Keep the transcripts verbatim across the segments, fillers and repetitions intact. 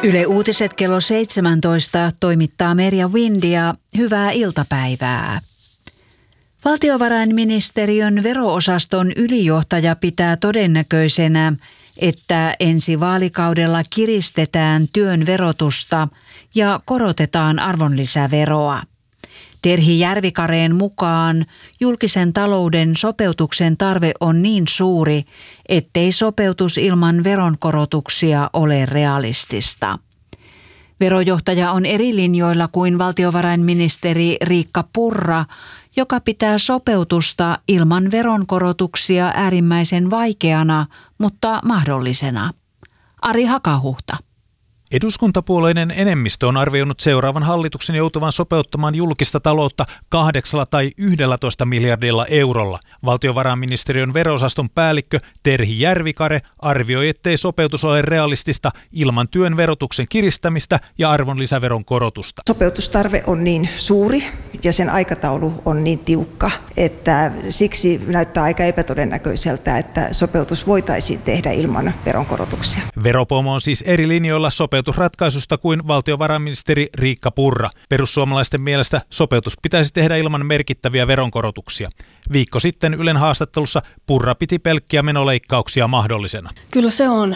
Yle Uutiset kello seitsemäntoista toimittaa Merja Windia. Hyvää iltapäivää. Valtiovarainministeriön vero-osaston ylijohtaja pitää todennäköisenä, että ensi vaalikaudella kiristetään työn verotusta ja korotetaan arvonlisäveroa. Terhi Järvikareen mukaan julkisen talouden sopeutuksen tarve on niin suuri, ettei sopeutus ilman veronkorotuksia ole realistista. Verojohtaja on eri linjoilla kuin valtiovarainministeri Riikka Purra, joka pitää sopeutusta ilman veronkorotuksia äärimmäisen vaikeana, mutta mahdollisena. Ari Hakahuhta. Eduskuntapuolueiden enemmistö on arvioinut seuraavan hallituksen joutuvan sopeuttamaan julkista taloutta kahdeksalla tai yhdellätoista miljardilla eurolla. Valtiovarainministeriön vero-osaston päällikkö Terhi Järvikare arvioi, ettei sopeutus ole realistista ilman työn verotuksen kiristämistä ja arvonlisäveron korotusta. Sopeutustarve on niin suuri ja sen aikataulu on niin tiukka, että siksi näyttää aika epätodennäköiseltä, että sopeutus voitaisiin tehdä ilman veronkorotuksia. Veropomo on siis eri linjoilla sopeutusratkaisusta kuin valtiovarainministeri Riikka Purra. Perussuomalaisten mielestä sopeutus pitäisi tehdä ilman merkittäviä veronkorotuksia. Viikko sitten Ylen haastattelussa Purra piti pelkkiä menoleikkauksia mahdollisena. Kyllä se on,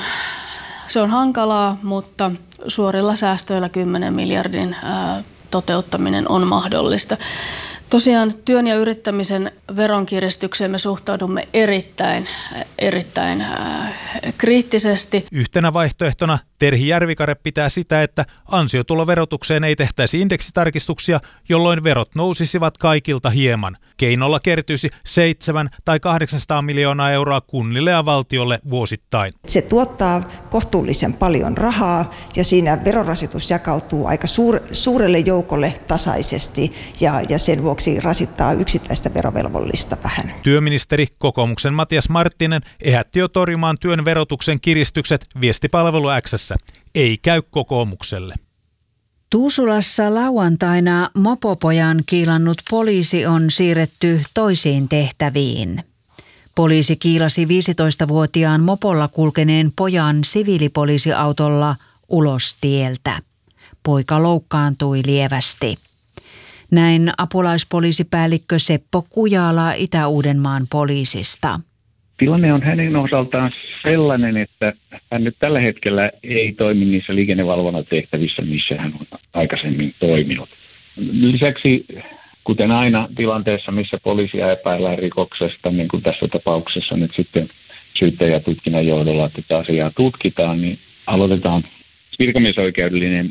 se on hankalaa, mutta suorilla säästöillä kymmenen miljardin ää, toteuttaminen on mahdollista. Tosiaan työn ja yrittämisen veronkiristykseen me suhtaudumme erittäin, erittäin äh, kriittisesti. Yhtenä vaihtoehtona Terhi Järvikare pitää sitä, että ansiotuloverotukseen ei tehtäisi indeksitarkistuksia, jolloin verot nousisivat kaikilta hieman. Keinolla kertyisi seitsemän tai kahdeksansataa miljoonaa euroa kunnille ja valtiolle vuosittain. Se tuottaa kohtuullisen paljon rahaa ja siinä verorasitus jakautuu aika suur, suurelle joukolle tasaisesti ja, ja sen vuoksi rasittaa yksittäistä verovelvollista vähän. Työministeri kokoomuksen Matias Marttinen ehätti jo torjumaan työn verotuksen kiristykset viestipalvelu X:ssä. Ei käy kokoomukselle. Tuusulassa lauantaina mopopojan kiilannut poliisi on siirretty toisiin tehtäviin. Poliisi kiilasi viisitoistavuotiaan mopolla kulkeneen pojan siviilipoliisiautolla ulos tieltä. Poika loukkaantui lievästi. Näin apulaispoliisipäällikkö Seppo Kujala Itä-Uudenmaan poliisista. Tilanne on hänen osaltaan sellainen, että hän nyt tällä hetkellä ei toimi niissä liikennevalvontatehtävissä, missä hän on aikaisemmin toiminut. Lisäksi, kuten aina tilanteessa, missä poliisia epäillään rikoksesta, niin kuin tässä tapauksessa nyt sitten syyttäjätutkinnan johdolla tätä asiaa tutkitaan, niin aloitetaan virkamiesoikeudellinen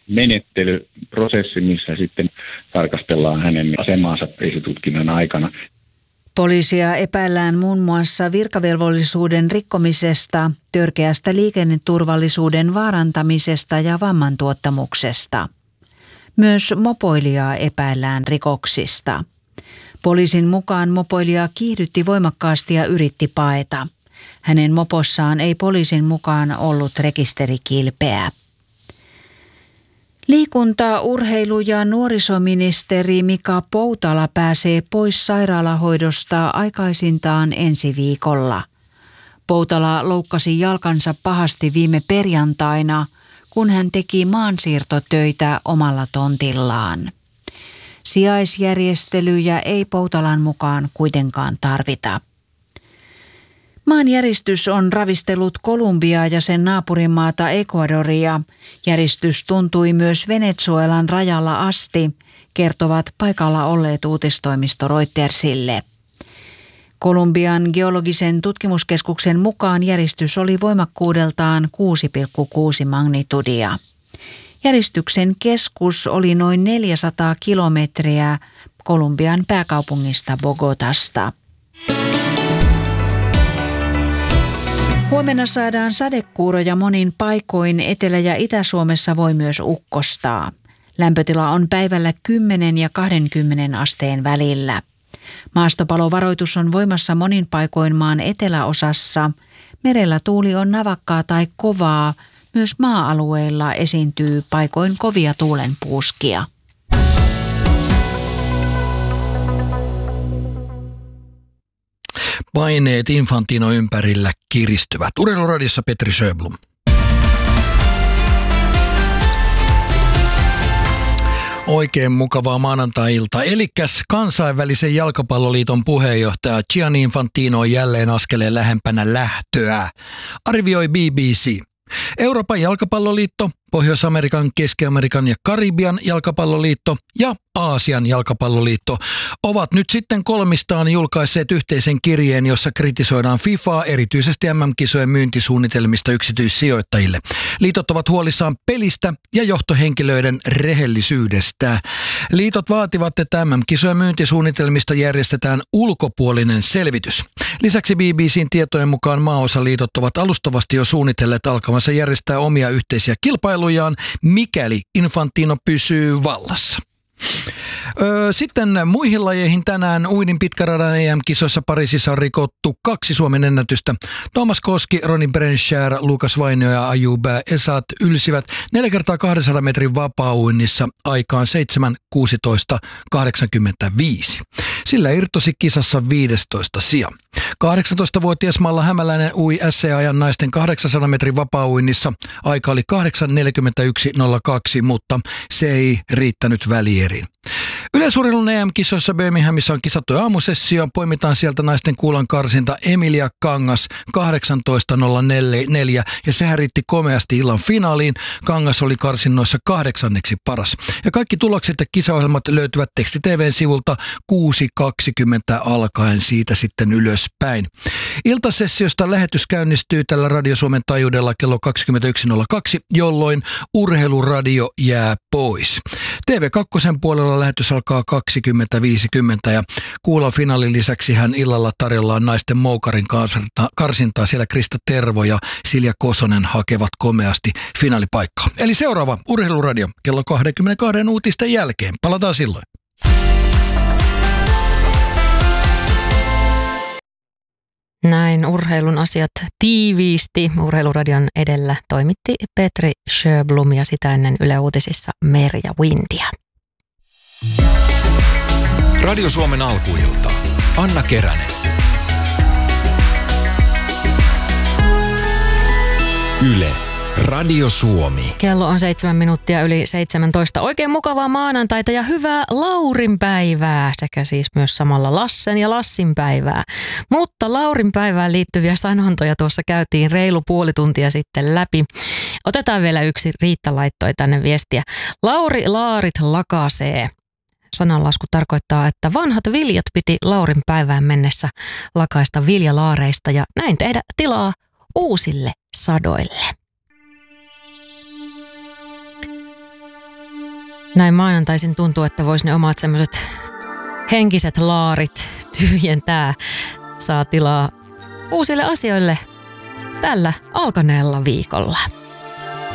menettelyprosessi, missä sitten tarkastellaan hänen asemaansa esitutkinnan aikana. Poliisia epäillään muun muassa virkavelvollisuuden rikkomisesta, törkeästä liikenneturvallisuuden vaarantamisesta ja vammantuottamuksesta. Myös mopoilijaa epäillään rikoksista. Poliisin mukaan mopoilija kiihdytti voimakkaasti ja yritti paeta. Hänen mopossaan ei poliisin mukaan ollut rekisterikilpeä. Liikunta-, urheilu- ja nuorisoministeri Mika Poutala pääsee pois sairaalahoidosta aikaisintaan ensi viikolla. Poutala loukkasi jalkansa pahasti viime perjantaina, kun hän teki maansiirtotöitä omalla tontillaan. Sijaisjärjestelyjä ei Poutalan mukaan kuitenkaan tarvita. Maanjäristys on ravistellut Kolumbiaa ja sen naapurimaata Ecuadoria. Järistys tuntui myös Venezuelan rajalla asti, kertovat paikalla olleet uutistoimisto Reutersille. Kolumbian geologisen tutkimuskeskuksen mukaan järistys oli voimakkuudeltaan kuusi pilkku kuusi magnitudia. Järistyksen keskus oli noin neljäsataa kilometriä Kolumbian pääkaupungista Bogotasta. Huomenna saadaan sadekuuroja monin paikoin, Etelä- ja Itä-Suomessa voi myös ukkostaa. Lämpötila on päivällä kymmenen ja kaksikymmentä asteen välillä. Maastopalovaroitus on voimassa monin paikoin maan eteläosassa. Merellä tuuli on navakkaa tai kovaa. Myös maa-alueilla esiintyy paikoin kovia tuulenpuuskia. Paineet Infantino ympärillä kiristyvät. Urheiluradiossa Petri Sjöblom. Oikein mukavaa maanantai-iltaa. Elikkäs kansainvälisen jalkapalloliiton puheenjohtaja Gianni Infantino on jälleen askeleen lähempänä lähtöä, arvioi B B C. Euroopan jalkapalloliitto, Pohjois-Amerikan, Keski-Amerikan ja Karibian jalkapalloliitto ja Aasian jalkapalloliitto ovat nyt sitten kolmistaan julkaisseet yhteisen kirjeen, jossa kritisoidaan FIFAa erityisesti M M-kisojen myyntisuunnitelmista yksityissijoittajille. Liitot ovat huolissaan pelistä ja johtohenkilöiden rehellisyydestä. Liitot vaativat, että M M-kisojen myyntisuunnitelmista järjestetään ulkopuolinen selvitys. Lisäksi B B C:n tietojen mukaan maaosaliitot ovat alustavasti jo suunnitelleet alkavansa järjestää omia yhteisiä kilpailujaan, mikäli Infantino pysyy vallassa. Öö, sitten muihin lajeihin tänään uidin pitkäradan E M-kisoissa Pariisissa on rikottu kaksi Suomen ennätystä. Thomas Koski, Ronnie Brenschär, Lukas Vainio ja Ayub Esat ylsivät neljä kertaa kahdensadan metrin vapaa-uinnissa aikaan seitsemän kuusitoista kahdeksankymmentäviisi. Sillä irtosi kisassa viidestoista sija. kahdeksantoistavuotias Malla Hämäläinen ui S C-ajan naisten kahdeksansadan metrin vapaa-uinnissa. Aika oli kahdeksan neljäkymmentäyksi nolla kaksi, mutta se ei riittänyt välieriin. Yleisurheilun E M-kisoissa Birminghamissa on kisattu aamusessio. Poimitaan sieltä naisten kuulan karsinta Emilia Kangas kahdeksantoista nolla neljä ja sehän riitti komeasti illan finaaliin. Kangas oli karsinnoissa kahdeksanneksi paras. Ja kaikki tulokset ja kisaohjelmat löytyvät Teksti T V:n sivulta kuusi kaksikymmentä alkaen siitä sitten ylöspäin. Iltasessiosta lähetys käynnistyy tällä Radio Suomen taajuudella kello kaksikymmentäyksi nolla kaksi, jolloin urheiluradio jää pois. T V kaksi puolella lähetys alkaa kaksikymmentä viisikymmentä ja kuulan finaalin lisäksi hän illalla tarjollaan naisten moukarin karsintaa. Siellä Krista Tervo ja Silja Kosonen hakevat komeasti finaalipaikkaa. Eli seuraava urheiluradio kello kaksikymmentäkaksi uutisten jälkeen. Palataan silloin. Näin urheilun asiat tiiviisti. Urheiluradion edellä toimitti Petri Sjöblom ja sitä ennen Yle Uutisissa Merja Windia. Radio Suomen alkuilta. Anna Keränen. Yle. Radio Suomi. Kello on seitsemän minuuttia yli seitsemäntoista. Oikein mukavaa maanantaita ja hyvää Laurin päivää sekä siis myös samalla Lassen ja Lassin päivää. Mutta Laurin päivään liittyviä sanontoja tuossa käytiin reilu puoli tuntia sitten läpi. Otetaan vielä yksi. Riitta laittoi tänne viestiä. Lauri Laarit lakasee. Sananlasku tarkoittaa, että vanhat viljat piti Laurin päivään mennessä lakaista viljalaareista ja näin tehdä tilaa uusille sadoille. Näin maanantaisin tuntuu, että voisi ne omat semmoiset henkiset laarit tyhjentää. Saa tilaa uusille asioille tällä alkaneella viikolla.